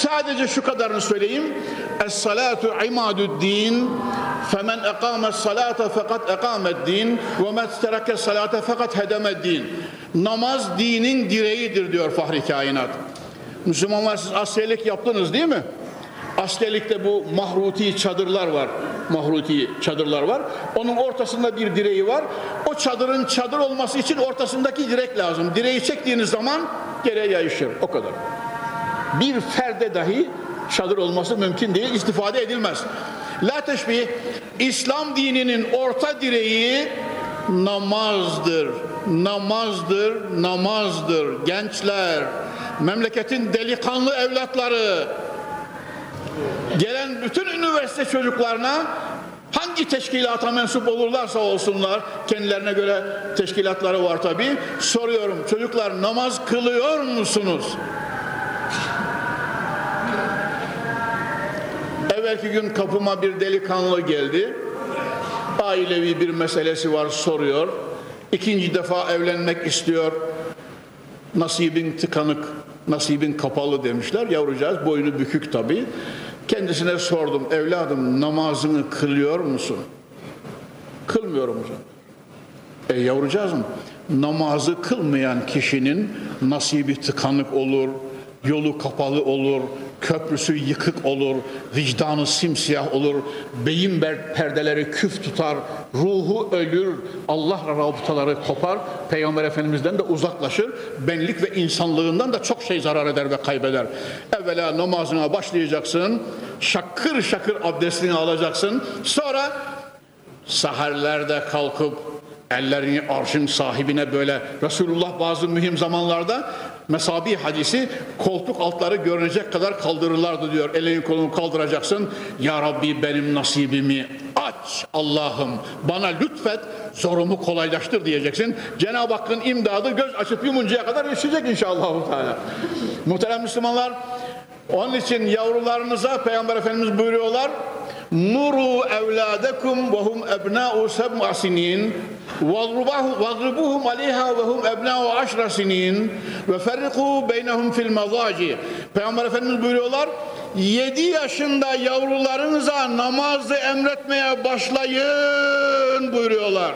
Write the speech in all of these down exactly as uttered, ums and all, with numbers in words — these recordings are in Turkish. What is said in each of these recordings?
Sadece şu kadarını söyleyeyim. Es-salatu imadu'd-din. Femen eqame's-salate fakat eqame'd-din ve men tereke-s-salate fakat hedem'd-din. Namaz dinin direğidir diyor Fahri Kainat. Müslümanlar, siz askerlik yaptınız değil mi? Askerlikte bu mahruti çadırlar var. Mahruti çadırlar var. Onun ortasında bir direği var. O çadırın çadır olması için ortasındaki direk lazım. Direği çektiğiniz zaman geriye yayışır. O kadar. Bir ferde dahi çadır olması mümkün değil. İstifade edilmez. La teşbih, İslam dininin orta direği namazdır. Namazdır, namazdır. Gençler, memleketin delikanlı evlatları, gelen bütün üniversite çocuklarına hangi teşkilata mensup olurlarsa olsunlar, kendilerine göre teşkilatları var tabii, soruyorum, çocuklar namaz kılıyor musunuz? Evvelki gün kapıma bir delikanlı geldi, ailevi bir meselesi var, soruyor. İkinci defa evlenmek istiyor, nasibin tıkanık, nasibin kapalı demişler. Yavrucağız boynu bükük tabii. Kendisine sordum, evladım namazını kılıyor musun? Kılmıyorum hocam. E yavrucağızım, namazı kılmayan kişinin nasibi tıkanık olur, yolu kapalı olur, köprüsü yıkık olur, vicdanı simsiyah olur, beyin perdeleri küf tutar, ruhu ölür, Allah'la rabıtaları kopar, Peygamber Efendimiz'den de uzaklaşır, benlik ve insanlığından da çok şey zarar eder ve kaybeder. Evvela namazına başlayacaksın, şakır şakır abdestini alacaksın, sonra seherlerde kalkıp ellerini arşın sahibine böyle, Resulullah bazı mühim zamanlarda Mesabi hadisi, koltuk altları görünecek kadar kaldırırlardı diyor. Elini kolunu kaldıracaksın. Ya Rabbi benim nasibimi aç Allah'ım. Bana lütfet, zorumu kolaylaştır diyeceksin. Cenab-ı Hakk'ın imdadı göz açıp yumuncaya kadar yaşayacak inşallah. Muhterem Müslümanlar, onun için yavrularınıza Peygamber Efendimiz buyuruyorlar. Nuru evladekum ve hum ebna'u seb'a sinin وَاضْرِبُوهُمْ عَلَيْهَا وَهُمْ اَبْنَاءُ عَشْرَ سِنِينَ وَفَرِّقُوا بَيْنَهُمْ فِي الْمَضَاجِ. Peygamber Efendimiz buyuruyorlar, yedi yaşında yavrularınıza namazı emretmeye başlayın buyuruyorlar.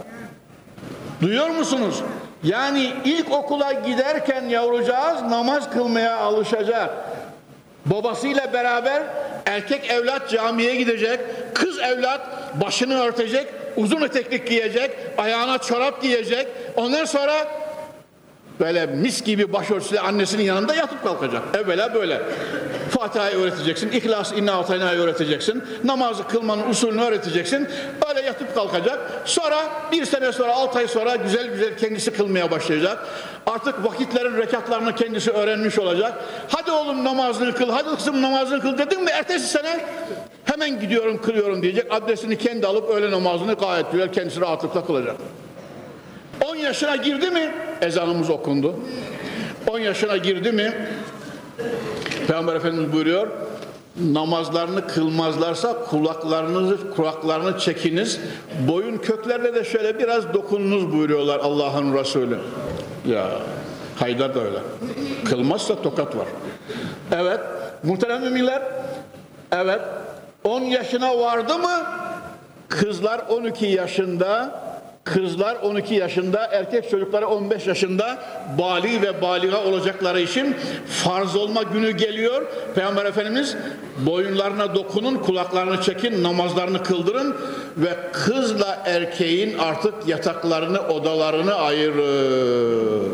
Duyuyor musunuz? Yani ilk okula giderken yavrucağız namaz kılmaya alışacak. Babasıyla beraber erkek evlat camiye gidecek, kız evlat başını örtecek, uzun eteklik giyecek, ayağına çorap giyecek. Ondan sonra böyle mis gibi başörtüsüyle annesinin yanında yatıp kalkacak. Evvela böyle. Fatiha'yı öğreteceksin, İhlas, İnna Atayna'yı öğreteceksin, namazı kılmanın usulünü öğreteceksin. Öyle yatıp kalkacak. Sonra bir sene sonra, altı ay sonra güzel güzel kendisi kılmaya başlayacak. Artık vakitlerin rekatlarını kendisi öğrenmiş olacak. Hadi oğlum namazını kıl, hadi kızım namazını kıl dedin mi ertesi sene hemen gidiyorum kılıyorum diyecek. Abdestini kendi alıp öğle namazını gayet güzel kendisi rahatlıkla kılacak. on yaşına girdi mi ezanımız okundu. on yaşına girdi mi Peygamber Efendimiz buyuruyor, namazlarını kılmazlarsa kulaklarınızı, kulaklarını çekiniz, boyun köklerine de şöyle biraz dokununuz buyuruyorlar Allah'ın Resulü. Ya Haydar da öyle. Kılmazsa tokat var. Evet, muhterem müminler, evet, on yaşına vardı mı kızlar on iki yaşında, kızlar on iki yaşında, erkek çocukları on beş yaşında bali ve baliga olacakları için farz olma günü geliyor. Peygamber Efendimiz boyunlarına dokunun, kulaklarını çekin, namazlarını kıldırın ve kızla erkeğin artık yataklarını, odalarını ayırır.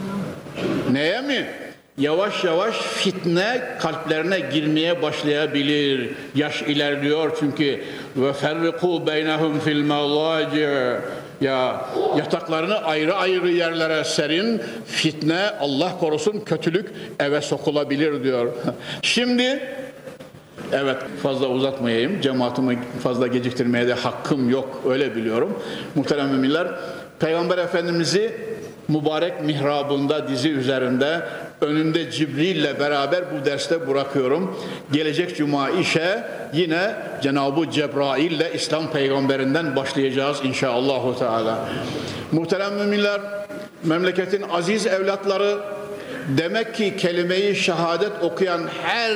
Neye mi? Yavaş yavaş fitne kalplerine girmeye başlayabilir. Yaş ilerliyor çünkü ve ferriku beynehum fil madaci. Ya yataklarını ayrı ayrı yerlere serin, fitne Allah korusun kötülük eve sokulabilir diyor. Şimdi evet, fazla uzatmayayım, cemaatimi fazla geciktirmeye de hakkım yok, öyle biliyorum. Muhterem müminler, Peygamber Efendimiz'i mübarek mihrabında, dizi üzerinde, önünde Cibril ile beraber bu derste bırakıyorum. Gelecek cuma işe yine Cenab-ı Cebrail ile İslam peygamberinden başlayacağız inşallahü teala. Muhterem müminler, memleketin aziz evlatları, demek ki kelime-i şehadet okuyan her